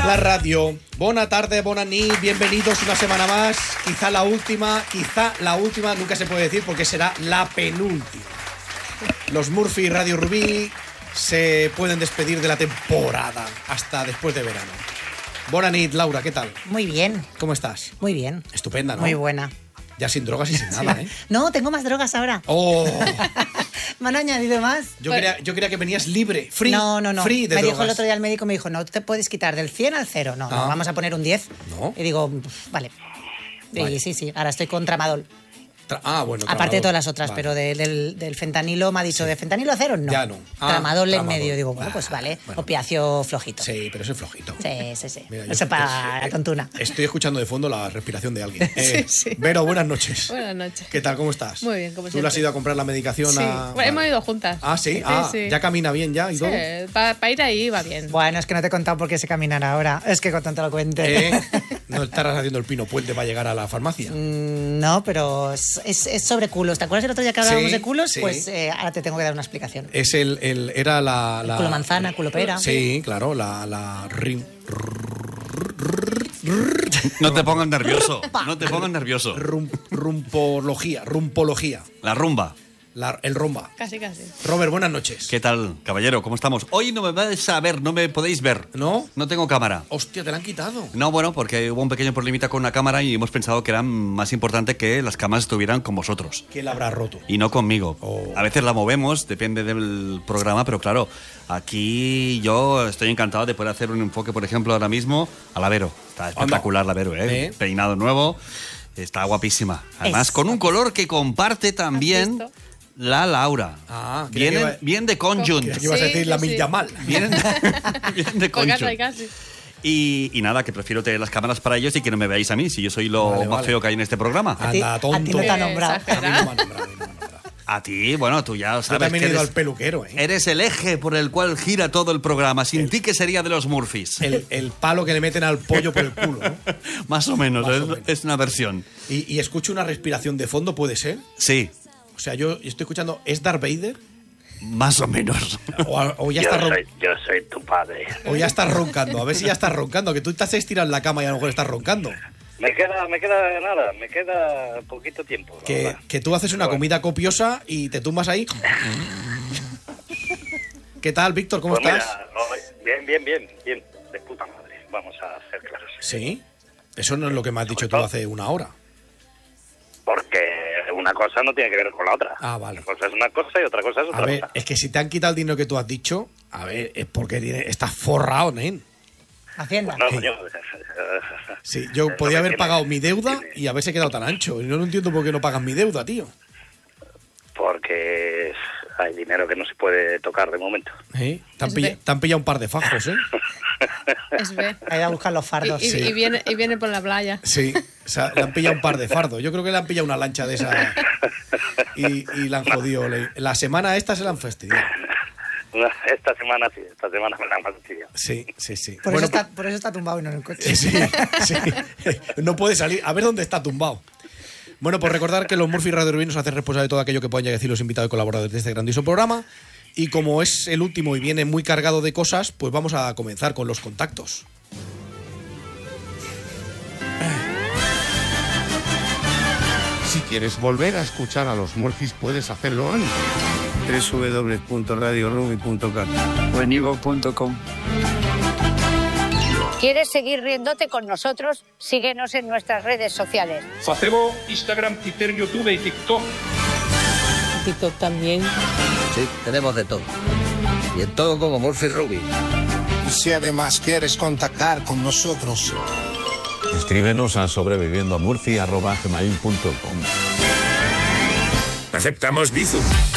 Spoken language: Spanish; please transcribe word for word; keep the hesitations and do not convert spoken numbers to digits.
La radio. Bona tarde, bona nit, bienvenidos una semana más. Quizá la última, quizá la última, nunca se puede decir porque será la penúltima. Los Murphy y Radio Rubí se pueden despedir de la temporada hasta después de verano. Bona nit, Laura, ¿qué tal? Muy bien. ¿Cómo estás? Muy bien. Estupenda, ¿no? Muy buena. Ya sin drogas y sin nada, ¿eh? No, tengo más drogas ahora. ¡Oh! ¿Me han añadido más? Yo, pues, quería, yo quería que venías libre, free. No, no, no. Free de me drogas. dijo el otro día el médico, me dijo, no te puedes quitar del cien al cero. No, ah. no, vamos a poner un diez. ¿No? Y digo, vale. vale. Y sí, sí, ahora estoy con tramadol. Tra- ah, bueno. Aparte tramadol. de todas las otras, vale. pero de, del, del fentanilo me ha dicho, sí. ¿De fentanilo a cero? No. Ya no. Ah, tramadol en tramadol. medio. Digo, bueno, pues vale. Bueno. Opiáceo flojito. Sí, pero ese es flojito. Sí, sí, sí. Mira, eso yo, para eh, la tontuna. Estoy escuchando de fondo la respiración de alguien. Eh, sí, sí. Vero, buenas noches. Buenas noches. ¿Qué tal? ¿Cómo estás? Muy bien, como ¿Tú siempre. le has ido a comprar la medicación Sí. a...? Bueno, vale. hemos ido juntas. Ah, ¿sí? Sí, Ah, sí. ¿ya camina bien ya y Sí, todo? para pa ir ahí va bien. Bueno, es que no te he contado por qué se caminará ahora. Es que con tanto lo cuente. Eh, ¿No estarás haciendo el pino puente para llegar a la farmacia? Mm, no, pero es, es, es sobre culos. ¿Te acuerdas el otro día que hablábamos Sí, de culos? sí. Pues eh, ahora te tengo que dar una explicación. Es el... el era la... la Culo manzana, culo pera. Sí, claro, la... la rim, No te pongas nervioso, no te pongas nervioso. rum, rumpología, rumpología. La rumba. La, el rumba. Casi, casi. Robert, buenas noches. ¿Qué tal, caballero? ¿Cómo estamos? Hoy no me vais a ver, no me podéis ver. ¿No? No tengo cámara. Hostia, te la han quitado. No, bueno, porque hubo un pequeño problemita con una cámara y hemos pensado que era más importante que las cámaras estuvieran con vosotros. ¿Quién la habrá roto? Y no conmigo. Oh. A veces la movemos, depende del programa, pero claro, aquí yo estoy encantado de poder hacer un enfoque, por ejemplo, ahora mismo a la Vero. Está espectacular la Vero, ¿eh? ¿Eh? Peinado nuevo, está guapísima. Además, Es con un color que comparte también visto? la Laura. Ah, creía Vienen, que iba- bien de conjunt. Creía que ibas a Sí, decir la sí, sí. milla mal. Vienen, vienen de Pues conjunt. casi, casi. Y, y nada, que prefiero tener las cámaras para ellos y que no me veáis a mí, si yo soy lo Vale, más vale. feo que hay en este programa. Anda, ti- a ti tonto. no te ha Eh, nombrado. A mí no me han nombrado, a mí no me han nombrado. A ti, bueno, tú ya Yo sabes también que he ido eres, al peluquero, ¿eh? eres el eje por el cual gira todo el programa. Sin ti, ¿qué sería de los Murphys? El, el palo que le meten al pollo por el culo, ¿no? Más o menos, Más es, o menos. es una versión. Y, y escucho una respiración de fondo, ¿puede ser? Sí, O sea, yo estoy escuchando, ¿es Darth Vader? más o menos. O, o ya Yo está ron- soy, yo soy tu padre. o ya estás roncando. A ver si ya estás roncando, que tú te has estirado en la cama y a lo mejor estás roncando. Me queda, me queda nada, me queda poquito tiempo. la Que, verdad. que tú haces una Bueno. comida copiosa y te tumbas ahí. ¿Qué tal, Víctor? ¿Cómo Pues estás? mira, no, bien, bien, bien, bien, de puta madre. Vamos a ser claros. Sí. Eso no es lo que me has dicho tú hace una hora. Porque una cosa no tiene que ver con la otra. Ah, vale. Una cosa es una cosa y otra cosa es otra A ver, cosa. es que si te han quitado el dinero que tú has dicho, a ver, es porque tiene- estás forrado, nen. Hacienda. No, Sí. coño. Sí, yo Es podía lo que haber tiene. pagado mi deuda y haberse quedado tan ancho. Y no, no entiendo por qué no pagas mi deuda, tío. Porque hay dinero que no se puede tocar de momento. ¿Eh? Te, han Es pilla- ve- te han pillado un par de fajos, ¿eh? Es B. Ha ido a buscar los fardos. Y, y- Sí. y viene, y viene por la playa. Sí, o sea, le han pillado un par de fardos. Yo creo que le han pillado una lancha de esa y, y la han jodido. Le- La semana esta se la han fastidiado. Esta semana sí, esta semana me la han fastidiado. Sí, sí, sí. Por, Bueno, eso está, por eso está tumbado y no en el coche. sí, sí. No puede salir. A ver dónde está tumbado. Bueno, pues recordar que los Murphy Radio Rubí nos hacen responsable de todo aquello que puedan llegar a decir los invitados y colaboradores de este grandioso programa. Y como es el último y viene muy cargado de cosas, pues vamos a comenzar con los contactos. Si quieres volver a escuchar a los Murphys, puedes hacerlo antes. doble u doble u doble u punto radio ruby punto cat o en ivo punto com. ¿Quieres seguir riéndote con nosotros? Síguenos en nuestras redes sociales. Facemos Instagram, Twitter, YouTube y TikTok. TikTok también. Sí, tenemos de todo. Y en todo como Murphy Rubí. Y si además quieres contactar con nosotros, Escríbenos a sobreviviendo a murphy arroba gmail punto com. Aceptamos Bizum.